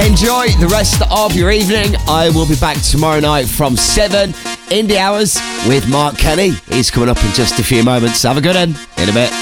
Enjoy the rest of your evening. I will be back tomorrow night from 7 indie hours with Mark Kenny. He's coming up in just a few moments. Have a good one. In a bit.